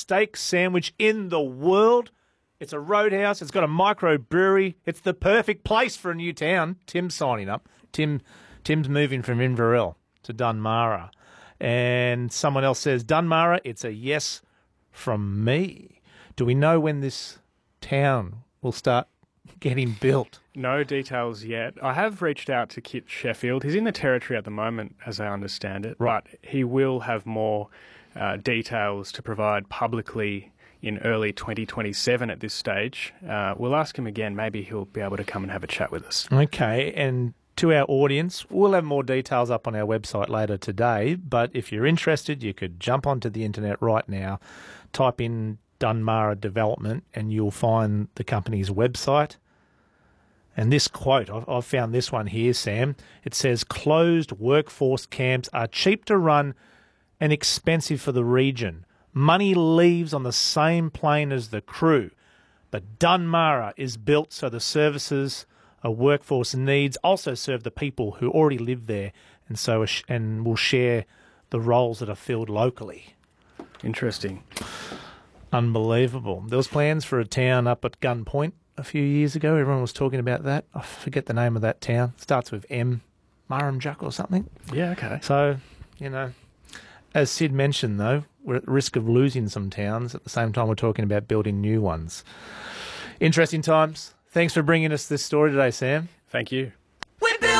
steak sandwich in the world. It's a roadhouse. It's got a microbrewery. It's the perfect place for a new town. Tim's signing up. Tim's moving from Inverell to Dunmarra. And someone else says, Dunmarra, it's a yes from me. Do we know when this town will start getting built? No details yet. I have reached out to Kit Sheffield. He's in the Territory at the moment, as I understand it. Right. But he will have more details to provide publicly in early 2027 at this stage. We'll ask him again. Maybe he'll be able to come and have a chat with us. Okay, and to our audience, we'll have more details up on our website later today, but if you're interested, you could jump onto the internet right now, type in Dunmarra Development, and you'll find the company's website. And this quote, I've found this one here, Sam. It says, closed workforce camps are cheap to run and expensive for the region. Money leaves on the same plane as the crew, but Dunmarra is built so the services a workforce needs also serve the people who already live there, and will share the roles that are filled locally. Interesting. Unbelievable. There was plans for a town up at Gun Point a few years ago. Everyone was talking about that. I forget the name of that town. It starts with M. Murrumjuk or something. Yeah, okay. So, as Sid mentioned, though, we're at risk of losing some towns. At the same time, we're talking about building new ones. Interesting times. Thanks for bringing us this story today, Sam. Thank you.